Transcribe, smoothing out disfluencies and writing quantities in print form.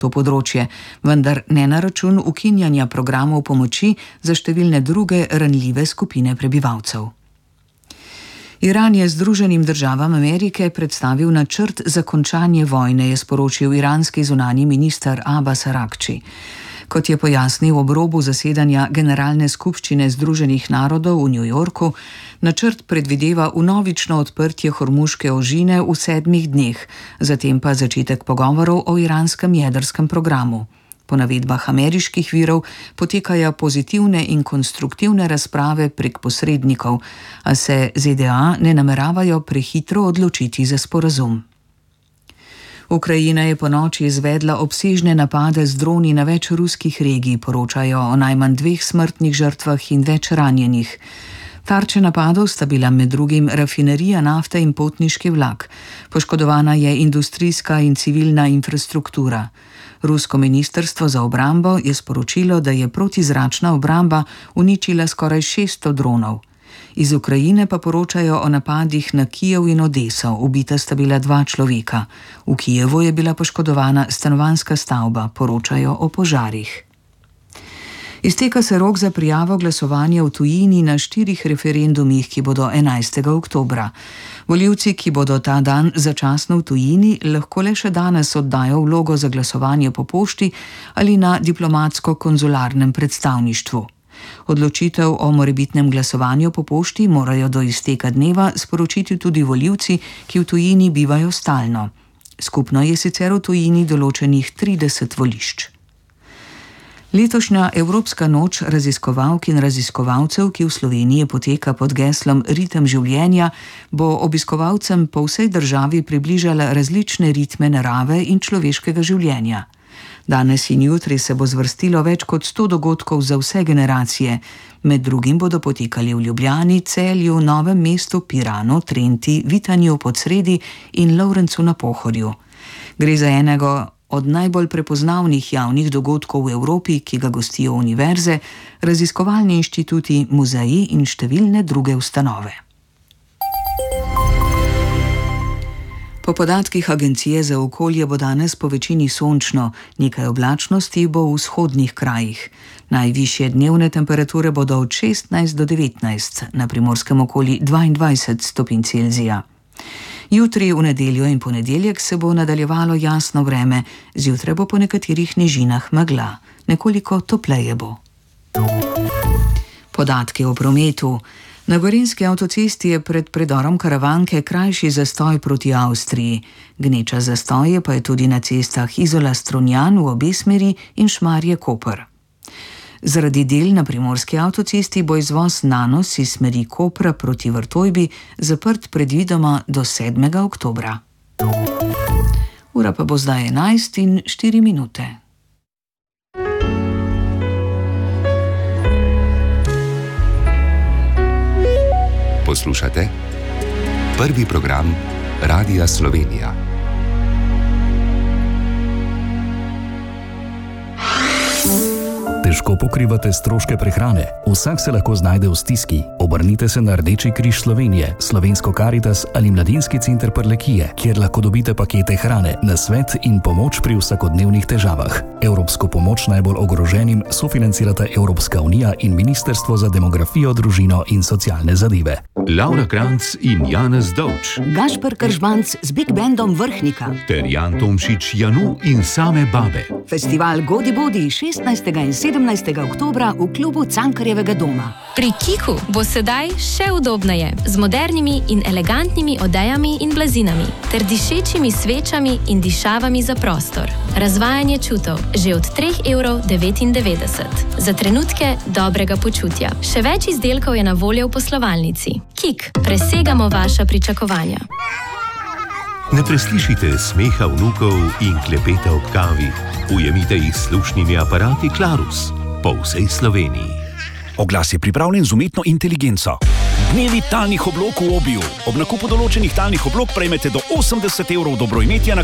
to področje, vendar ne na račun ukinjanja programov pomoči za številne druge ranljive skupine prebivalcev. Iran je Združenim državam Amerike predstavil načrt za končanje vojne, je sporočil iranski zunanji minister Abbas Araghči. Kot je pojasnil ob robu zasedanja Generalne skupščine Združenih narodov v New Yorku, načrt predvideva vnovično odprtje Hormuške ožine v 7 dneh, zatem pa začetek pogovorov o iranskem jedrskem programu. Po navedbah ameriških virov potekajo pozitivne in konstruktivne razprave prek posrednikov, a se ZDA ne nameravajo prehitro odločiti za sporazum. Ukrajina je ponoči izvedla obsežne napade z droni na več ruskih regij, poročajo o najmanj 2 smrtnih žrtvah in več ranjenih. Tarče napadov sta bila med drugim rafinerija nafte in potniški vlak. Poškodovana je industrijska in civilna infrastruktura. Rusko ministrstvo za obrambo je sporočilo, da je protizračna obramba uničila skoraj 600 dronov. Iz Ukrajine pa poročajo o napadih na Kijev in Odeso, ubita sta bila 2 človeka. V Kijevu je bila poškodovana stanovanjska stavba, poročajo o požarih. Izteka se rok za prijavo glasovanja v tujini na 4 referendumih, ki bodo 11. oktobra. Volivci, ki bodo ta dan začasno v tujini, lahko le še danes oddajo vlogo za glasovanje po pošti ali na diplomatsko-konzularnem predstavništvu. Odločitev o morebitnem glasovanju po pošti morajo do izteka dneva sporočiti tudi volivci, ki v tujini bivajo stalno. Skupno je sicer v tujini določenih 30 volišč. Letošnja Evropska noč raziskovalk in raziskovalcev, ki v Sloveniji poteka pod geslom Ritem življenja, bo obiskovalcem po vsej državi približala različne ritme narave in človeškega življenja. Danes in jutri se bo zvrstilo več kot 100 dogodkov za vse generacije. Med drugim bodo potekali v Ljubljani, Celju, Novem mestu, Piranu, Trenti, Vitanju, Podsredi in Lovrencu na Pohorju. Gre za enega od najbolj prepoznavnih javnih dogodkov v Evropi, ki ga gostijo univerze, raziskovalni inštituti, muzeji in številne druge ustanove. Po podatkih Agencije za okolje bo danes po večini sončno, nekaj oblačnosti bo v vzhodnih krajih. Najvišje dnevne temperature bodo od 16 do 19, na Primorskem okoli 22 stopinj Celzija. Jutri, v nedeljo in ponedeljek se bo nadaljevalo jasno vreme, zjutraj bo po nekaterih nižinah megla, nekoliko topleje bo. Podatki o prometu. Na gorenjski avtocesti je pred predorom Karavanke krajši zastoj proti Avstriji. Gneča zastoje pa je tudi na cestah Izola-Strunjan v obe smeri in Šmarje-Koper. Zaradi del na primorski avtocesti bo izvoz Nanos iz smeri Kopra proti Vrtojbi zaprt predvidoma do 7. oktobra. Ura pa bo zdaj 11:04. Poslušate prvi program Radia Slovenija. Težko pokrivate stroške prehrane? Vsak se lahko znajde v stiski. Obrnite se na Rdeči križ Slovenije, Slovensko Karitas ali Mladinski center Prlekije, kjer lahko dobite pakete hrane, nasvet in pomoč pri vsakodnevnih težavah. Evropsko pomoč najbolj ogroženim sofinancirata Evropska unija in Ministrstvo za demografijo, družino in socialne zadeve. Laura Kranc in Janez Dovč, Gašper Kržmanc z Big Bandom Vrhnika ter Jan Tomšič, Janu in Same babe. Festival Godi Bodi 16. in 17. oktobra v klubu Cankarjevega doma. Pri Kiku bo sedaj še udobneje, z modernimi in elegantnimi odejami in blazinami, ter dišečimi svečami in dišavami za prostor. Razvajanje čutov že od 3,99 €. Za trenutke dobrega počutja. Še več izdelkov je na voljo v poslovalnici. Kik, presegamo vaša pričakovanja. Ne preslišite smeha vnukov in klepeta ob kavi. Ujemite jih s slušnimi aparati Clarus po vsej Sloveniji. Oglas je pripravljen z umetno inteligenco. Dnevi talnih oblog v Obiju. Ob nakupu določenih talnih oblog prejmete do 80 € dobroimetja na